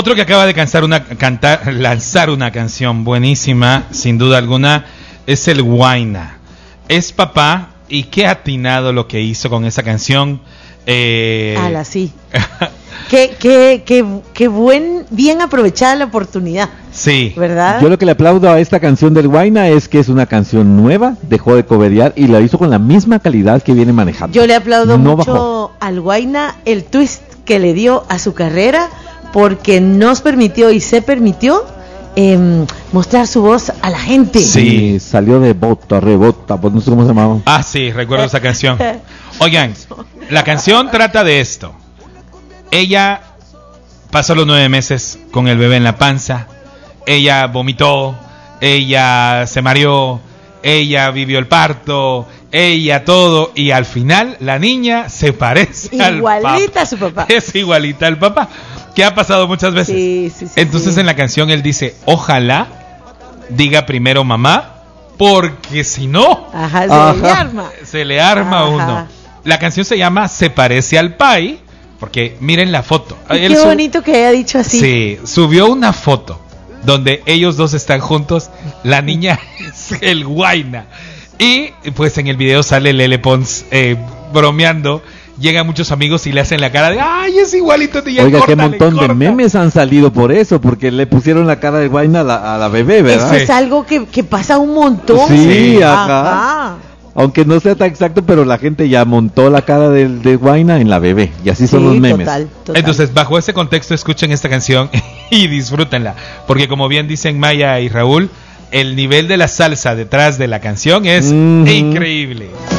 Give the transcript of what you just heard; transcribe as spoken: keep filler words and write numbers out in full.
Otro que acaba de cantar una, cantar, lanzar una canción buenísima, sin duda alguna, es el Huayna. Es papá y qué atinado lo que hizo con esa canción. Eh... Ala, sí. Qué, qué, qué, qué buen, bien aprovechada la oportunidad. Sí. ¿Verdad? Yo lo que le aplaudo a esta canción del Huayna es que es una canción nueva, dejó de coverear y la hizo con la misma calidad que viene manejando. Yo le aplaudo no mucho bajó. al Huayna el twist que le dio a su carrera, porque nos permitió y se permitió eh, mostrar su voz a la gente. Sí, salió de bota, rebota, pues no sé cómo se llamaba. Ah, sí, recuerdo esa canción. Oigan, la canción trata de esto. Ella pasó los nueve meses con el bebé en la panza. Ella vomitó, ella se mareó, ella vivió el parto, ella todo, y al final la niña se parece al papá. Igualita a su papá. Es igualita al papá, que ha pasado muchas veces. Sí, sí, sí, Entonces sí. en la canción él dice, ojalá diga primero mamá, porque si no, Ajá, se Ajá. le arma. se le arma a Ajá. uno. La canción se llama Se parece al pai, porque miren la foto. Y Él qué sub- bonito que haya dicho así. Sí, subió una foto donde ellos dos están juntos. La niña es el Huayna. Y pues en el video sale Lele Pons eh, bromeando. Llegan muchos amigos y le hacen la cara de ¡ay, es igualito! Te Oiga, córtale, qué montón corta. de memes han salido por eso, porque le pusieron la cara de Huayna a la, a la bebé, ¿verdad? Eso es algo que, que pasa un montón. Sí, ajá. Ajá. Aunque no sea tan exacto, pero la gente ya montó la cara de, de Huayna en la bebé. Y así son Sí, los memes. total, total. Entonces, bajo ese contexto, escuchen esta canción y disfrútenla. Porque como bien dicen Maya y Raúl, el nivel de la salsa detrás de la canción es Mm-hmm. increíble.